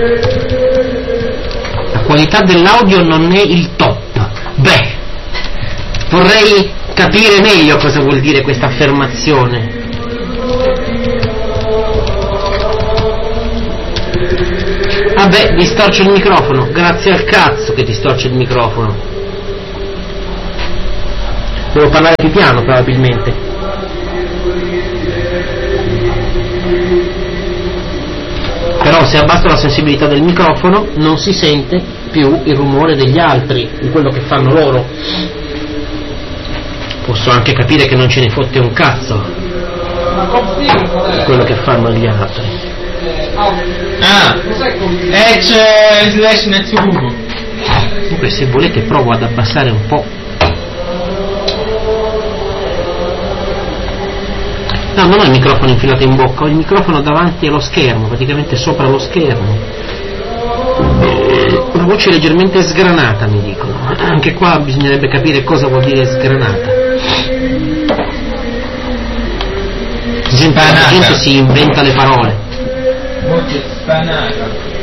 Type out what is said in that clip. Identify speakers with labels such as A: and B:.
A: La qualità dell'audio non è il top. Beh, vorrei capire meglio cosa vuol dire questa affermazione. Vabbè, distorce il microfono. Grazie al cazzo che distorce il microfono. Devo parlare più piano probabilmente. Però se abbasso la sensibilità del microfono non si sente più il rumore degli altri, di quello che fanno loro. Posso anche capire che non ce ne fotte un cazzo di quello che fanno gli altri.
B: Slash Netsurugo.
A: Comunque se volete provo ad abbassare un po'. No, non ho il microfono infilato in bocca, ho il microfono davanti allo schermo, praticamente sopra lo schermo. Una voce leggermente sgranata, mi dicono. Anche qua bisognerebbe capire cosa vuol dire sgranata. La gente si inventa le parole.
B: Voce spanata.